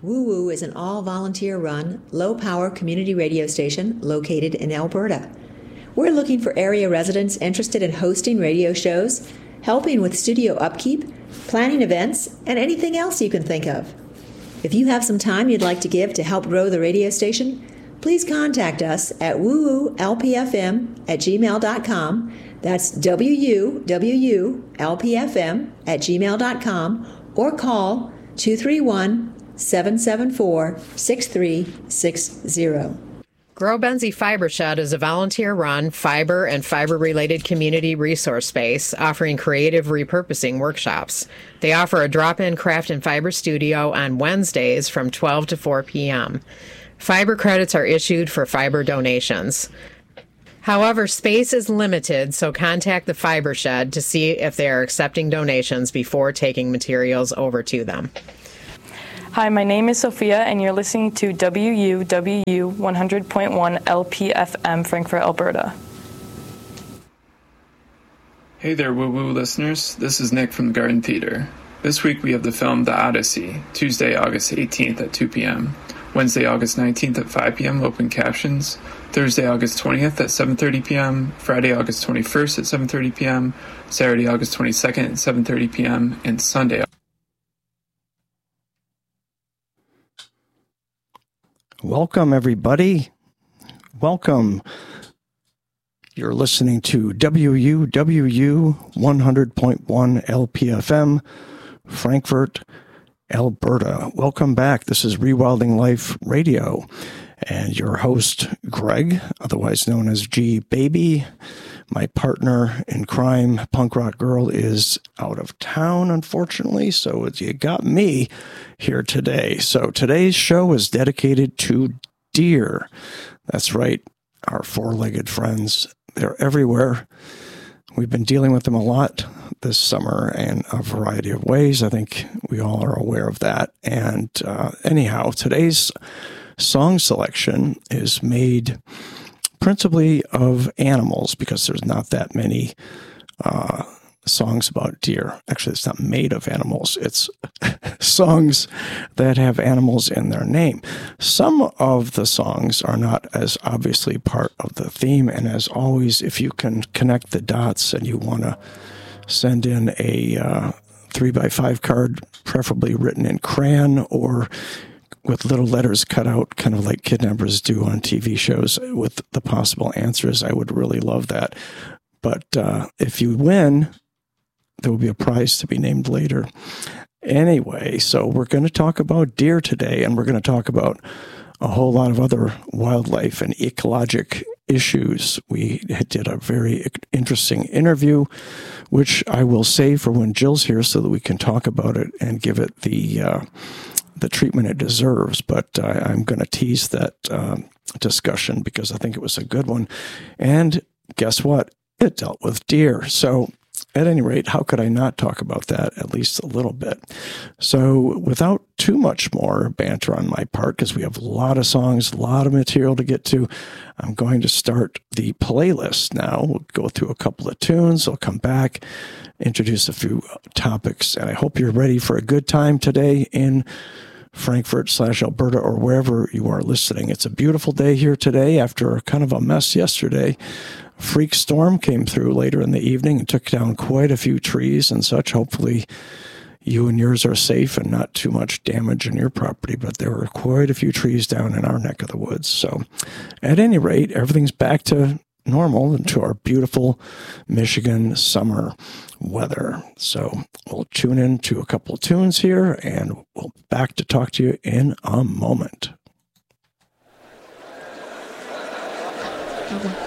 Woo Woo is an all-volunteer-run, low-power community radio station located in Alberta. We're looking for area residents interested in hosting radio shows, helping with studio upkeep, planning events, and anything else you can think of. If you have some time you'd like to give to help grow the radio station, please contact us at woowowlpfm@gmail.com. That's WUWULPFM@gmail.com, or call 231-774-6360. Grow Benzie Fiber Shed is a volunteer-run fiber and fiber-related community resource space offering creative repurposing workshops. They offer a drop-in craft and fiber studio on Wednesdays from 12 to 4 p.m. Fiber credits are issued for fiber donations. However, space is limited, so contact the Fiber Shed to see if they are accepting donations before taking materials over to them. Hi, my name is Sophia, and you're listening to WUWU 100.1 LPFM, Frankfurt, Alberta. Hey there, Woo Woo listeners. This is Nick from the Garden Theater. This week we have the film The Odyssey, Tuesday, August 18th at 2 p.m., Wednesday, August 19th at 5 p.m., open captions, Thursday, August 20th at 7:30 p.m., Friday, August 21st at 7:30 p.m., Saturday, August 22nd at 7:30 p.m., and Sunday. Welcome, everybody. Welcome. You're listening to WUWU 100.1 LPFM, Frankfurt, Alberta. Welcome back. This is Rewilding Life Radio, and your host, Greg, otherwise known as G Baby. My partner in crime, Punk Rock Girl, is out of town, unfortunately, so you got me here today. So today's show is dedicated to deer. That's right, our four-legged friends. They're everywhere. We've been dealing with them a lot this summer in a variety of ways. I think we all are aware of that. And anyhow, today's song selection is made principally of animals because there's not that many songs about deer. Actually, it's not made of animals. It's songs that have animals in their name. Some of the songs are not as obviously part of the theme, and as always, if you can connect the dots and you want to send in a 3x5 card, preferably written in crayon or with little letters cut out, kind of like kidnappers do on TV shows with the possible answers, I would really love that. But if you win, there will be a prize to be named later. Anyway, so we're going to talk about deer today, and we're going to talk about a whole lot of other wildlife and ecologic issues. We did a very interesting interview, which I will save for when Jill's here so that we can talk about it and give it the treatment it deserves. But I'm going to tease that discussion because I think it was a good one. And guess what? It dealt with deer. So at any rate, how could I not talk about that at least a little bit? So without too much more banter on my part, because we have a lot of songs, a lot of material to get to, I'm going to start the playlist now. We'll go through a couple of tunes. I'll come back, introduce a few topics, and I hope you're ready for a good time today in Frankfurt/Alberta or wherever you are listening. It's a beautiful day here today after kind of a mess yesterday. Freak storm came through later in the evening and took down quite a few trees and such. Hopefully you and yours are safe and not too much damage in your property, but there were quite a few trees down in our neck of the woods. So at any rate, everything's back to normal and to our beautiful Michigan summer weather. So we'll tune in to a couple of tunes here and we'll back to talk to you in a moment. Okay.